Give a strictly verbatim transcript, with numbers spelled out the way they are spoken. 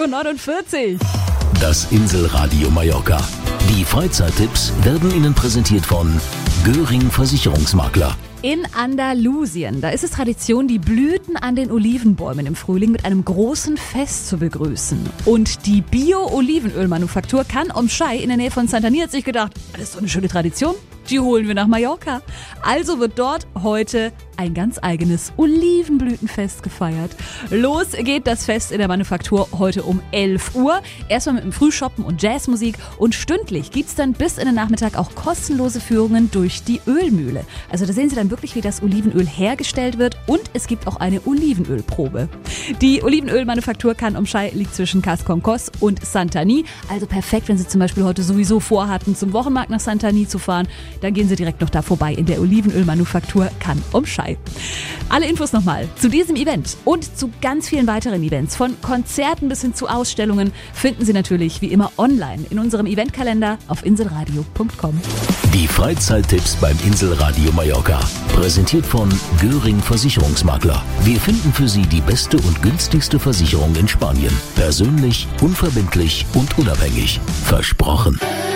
Uhr neunundvierzig. Das Inselradio Mallorca. Die Freizeittipps werden Ihnen präsentiert von Göring Versicherungsmakler. In Andalusien, da ist es Tradition, die Blüten an den Olivenbäumen im Frühling mit einem großen Fest zu begrüßen. Und die Bio-Olivenölmanufaktur Can Om Chai in der Nähe von Santanyí hat sich gedacht, das ist so eine schöne Tradition, die holen wir nach Mallorca. Also wird dort heute ein ganz eigenes Olivenblütenfest gefeiert. Los geht das Fest in der Manufaktur heute um elf Uhr. Erstmal mit dem Frühshoppen und Jazzmusik. Und stündlich gibt's dann bis in den Nachmittag auch kostenlose Führungen durch die Ölmühle. Also da sehen Sie dann wirklich, wie das Olivenöl hergestellt wird. Und es gibt auch eine Olivenölprobe. Die Olivenölmanufaktur Can Om Chai liegt zwischen Cas Concos und Santanyí. Also perfekt, wenn Sie zum Beispiel heute sowieso vorhatten, zum Wochenmarkt nach Santanyí zu fahren. Dann gehen Sie direkt noch da vorbei in der Olivenölmanufaktur Can Om Chai. Alle Infos nochmal zu diesem Event und zu ganz vielen weiteren Events, von Konzerten bis hin zu Ausstellungen, finden Sie natürlich wie immer online in unserem Eventkalender auf inselradio punkt com. Die Freizeittipps beim Inselradio Mallorca. Präsentiert von Göring Versicherungsmakler. Wir finden für Sie die beste und günstigste Versicherung in Spanien. Persönlich, unverbindlich und unabhängig. Versprochen.